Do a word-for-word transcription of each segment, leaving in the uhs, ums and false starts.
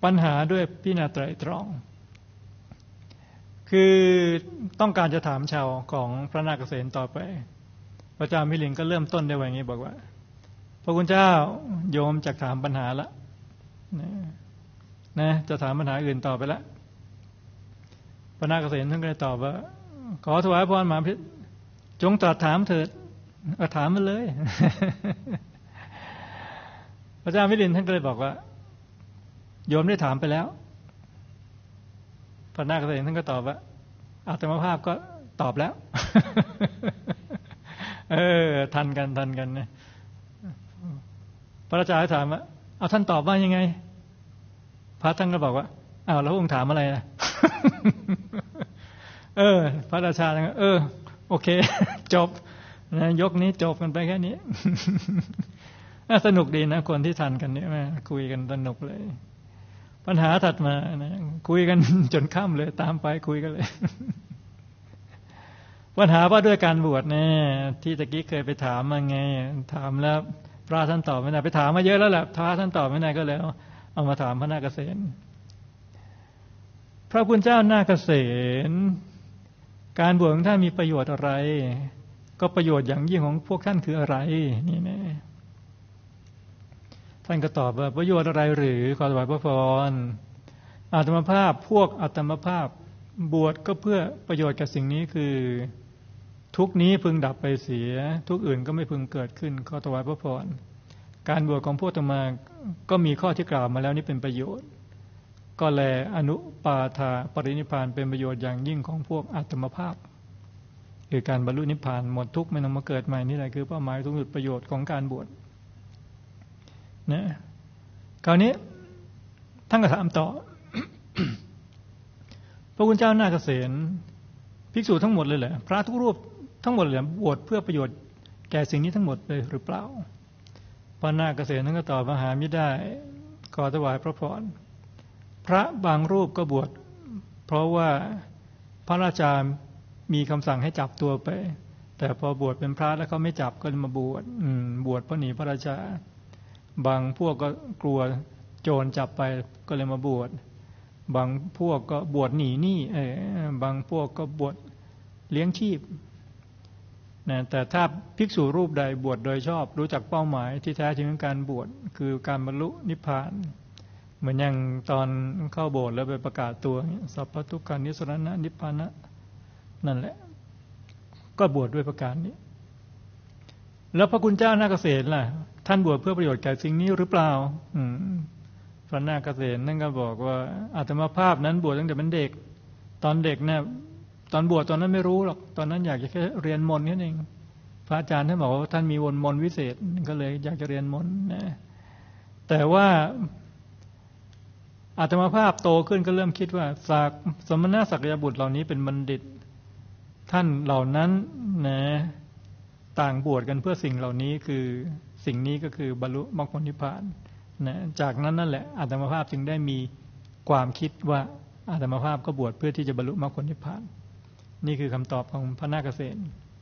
ปัญหาด้วยพิจารณาไตรตรองคือต้องการจะถามชาวของพระนาคเษนต่อไปพระเจ้ามิลินก็เริ่มต้นได้ว่าอย่างนี้บอกว่าพระคุณเจ้าโยมจะถามปัญหาละนะนะจะถามปัญหาอื่นต่อไปละพระนาคเษนท่านก็เลยตอบว่าขอถวายพรมหาพิษจงตรัสถามเถิดเอาถามมาเลย พระเจ้ามิลินท่านก็เลยบอกว่าโยมได้ถามไปแล้วพระนาคเษนท่านก็ตอบว่าอาตมาภาพก็ตอบแล้ว เออทันกันทันกันนะพระราชาถามว่าเอาท่านตอบว่ายังไงพระท่านก็บอกว่าอ้าวแล้วองค์ถามอะไรนะ เออพระราชาเออโอเค จบนะยกนี้จบกันไปแค่นี้ สนุกดีนะคนที่ทันกันเนี่ยคุยกันสนุกเลยปัญหาถัดมานะคุยกันจนค่ำเลยตามไปคุยกันเลย ปัญหาว่าด้วยการบวชเนี่ยที่ตะกี้เคยไปถามมาไงถามแล้วพระท่านตอบไม่ได้ไปถามมาเยอะแล้วแหละพระท่านตอบไม่ได้ก็แล้วเอามาถามพระนาคเษนพระคุณเจ้านาคเษนการบวชของท่านมีประโยชน์อะไรก็ประโยชน์อย่างยิ่งของพวกท่านคืออะไรนี่นะท่านก็ตอบว่าประโยชน์อะไรหรือขอถวายพระพรอาตมาภาพพวกอาตมาภาพบวชก็เพื่อประโยชน์กับสิ่งนี้คือทุกนี้พึงดับไปเสียทุกอื่นก็ไม่พึงเกิดขึ้นขอถวายพระพรการบวชของพวกอาตมาก็มีข้อที่กล่าวมาแล้วนี่เป็นประโยชน์ก็แลอนุปาทาปรินิพพานเป็นประโยชน์อย่างยิ่งของพวกอาตมาภาพคือการบรรลุนิพพานหมดทุกข์ไม่ต้องมาเกิดใหม่นี่แหละคือเป้าหมายสูงสุดประโยชน์ของการบวชนะคราวนี้ท่านก็ถามต่อ พระคุณเจ้านาคเษนภิกษุทั้งหมดเลยเหรอพระทุกรูปทั้งหมดเลยบวชเพื่อประโยชน์แก่สิ่งนี้ทั้งหมดเลยหรือเปล่าพระนาคเษนท่านก็ตอบว่าหาไม่ได้ขอถวายพระพรพระบางรูปก็บวชเพราะว่าพระราชามีคำสั่งให้จับตัวไปแต่พอบวชเป็นพระแล้วเขาไม่จับก็เลยมาบวชบวชเพราะหนีพระราชาบางพวกก็กลัวโจรจับไปก็เลยมาบวชบางพวกก็บวชหนีหนี้เออบางพวกก็บวชเลี้ยงชีพนะแต่ถ้าภิกษุรูปใดบวชโดยชอบรู้จักเป้าหมายที่แท้จริงของการบวชคือการบรรลุนิพพานเหมือนอย่างตอนเข้าโบสถ์แล้วไปประกาศตัวสัพพทุกขานิสรณะนิพพานะนั่นแหละก็บวชด้วยประการนี้แล้วพระคุณเจ้านาคเษนล่ะท่านบวชเพื่อประโยชน์แก่สิ่งนี้หรือเปล่าอืมพระนาคเษนนั่นก็บอกว่าอาตมาภาพนั้นบวชตั้งแต่เป็นเด็กตอนเด็กเนี่ยตอนบวชตอนนั้นไม่รู้หรอกตอนนั้นอยากจะแค่เรียนมนต์แค่นั้นเองพระอาจารย์ท่านบอกว่าท่านมีวนมนต์วิเศษก็เลยอยากจะเรียนมนต์นะแต่ว่าอาตมาภาพโตขึ้นก็เริ่มคิดว่าศักสมณศักยบุตรเหล่านี้เป็นบัณฑิตท่านเหล่านั้นนะต่างบวชกันเพื่อสิ่งเหล่านี้คือสิ่งนี้ก็คือบรรลุมรรคผลนิพพานนะจากนั้นนั่นแหละอาตมาภาพจึงได้มีความคิดว่าอาตมาภาพก็บวชเพื่อที่จะบรรลุมรรคผลนิพพานนี่คือคำตอบของพระนาคเษน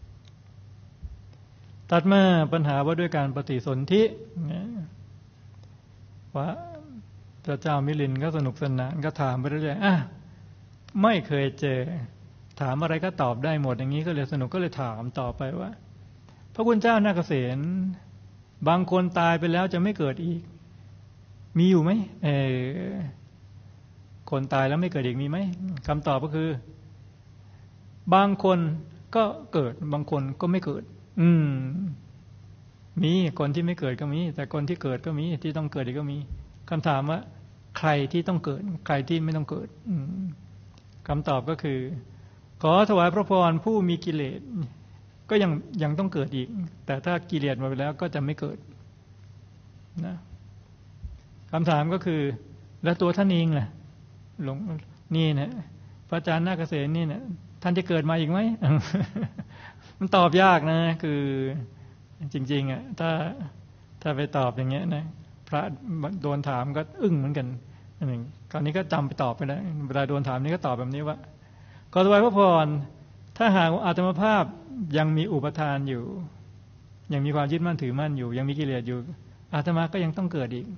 ตัดมาปัญหาว่าด้วยการปฏิสนธินะว่าพระเจ้ามิลินก็สนุกสนานก็ถามไปเรื่อยๆอ่ะไม่เคยเจอถามอะไรก็ตอบได้หมดอย่างนี้ก็เลยสนุกก็เลยถามต่อไปว่าพระคุณเจ้านาคเษนบางคนตายไปแล้วจะไม่เกิดอีกมีอยู่ไหมเออคนตายแล้วไม่เกิดอีกมีไหมคำตอบก็คือบางคนก็เกิดบางคนก็ไม่เกิดอืมมีคนที่ไม่เกิดก็มีแต่คนที่เกิดก็มีที่ต้องเกิดอีกก็มีคำถามว่าใครที่ต้องเกิดใครที่ไม่ต้องเกิดคำตอบก็คือขอถวายพระพรผู้มีกิเลสก็ยังยังต้องเกิดอีกแต่ถ้ากิเลสหมดไปแล้วก็จะไม่เกิดนะคำถามก็คือแล้วตัวท่านเองล่ะหลงนี่นะพระอาจารย์นาคเษนนี่นะท่านจะเกิดมาอีกไหม มันตอบยากนะคือจริงๆอ่ะถ้าถ้าไปตอบอย่างเงี้ยนะพระโดนถามก็อึ้งเหมือนกันอันหนึ่งคราวนี้ก็จำไปตอบไปได้เวลาโดนถามนี้ก็ตอบแบบนี้ว่าขอถวายพระพรถ้าหากอาตมาภาพยังมีอุปทานอยู่ยังมีความยึดมั่นถือมั่นอยู่ยังมีกิเลสอยู่อาตมาก็ยังต้องเกิดอีก